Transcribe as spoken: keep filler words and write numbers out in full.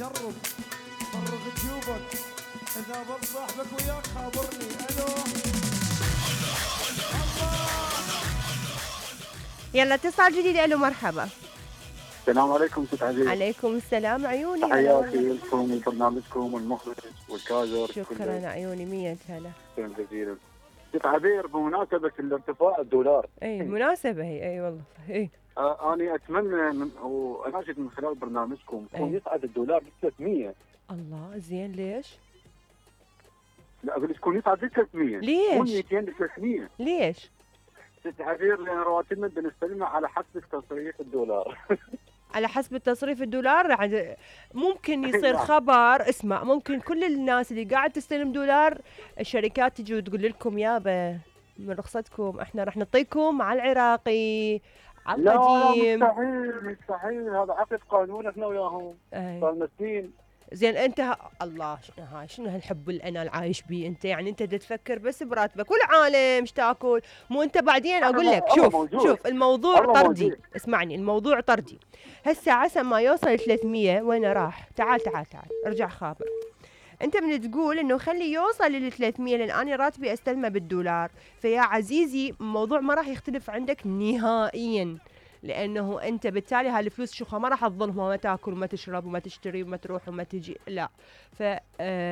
جرب فرغ جيوبك، إذا ضل صاحبك وياك خابرني. ألو يلا اتصال جديد. الو مرحبا. السلام عليكم ست عزيز. عليكم السلام عيوني. تحياتي لكم وبرنامجكم والمخرج والكادر. شكرا عيوني. مية هلا. شكرا جزيلا. ست عبير، بمناسبة الارتفاع الدولار. اي مناسبة هي. اي والله اي. آه انا اتمنى من واناشد من خلال برنامجكم يكون يصعد الدولار ل ثلاثمية. الله زين. ليش؟ لا اقول لك يكون يصعد ل ثلاثمية. ليش؟ من مئتين ل ثلاثمية. ليش؟ ست عبير لان رواتبنا بنستلمها على حسب تصريف الدولار. على حسب التصريف الدولار. عاد ممكن يصير خبر. اسمع، ممكن كل الناس اللي قاعد تستلم دولار الشركات تجي وتقول لكم يابا من رخصتكم احنا راح نعطيكم على العراقي على القديم. لا مستحيل مستحيل، هذا عقد قانون احنا وياهم صار لنا سنين. زين انت ه... الله شنو هاي شنو هالحب اللي انا العايش بيه انت؟ يعني انت تفكر بس براتبك والعالم ايش تاكل. مو انت بعدين اقول لك شوف موجود. شوف الموضوع طردي موجود. اسمعني الموضوع طردي. هسه عسى ما يوصل ثلاثمية وين راح؟ تعال تعال تعال ارجع خابر. انت من تقول انه خلي يوصل لل ثلاثمية لان انا راتبي استلمه بالدولار. فيا عزيزي الموضوع ما راح يختلف عندك نهائيا، لانه انت بالتالي هالفلوس شو ما راح تظلهم وما تاكل وما تشرب وما تشتري وما تروح وما تجي. لا. ف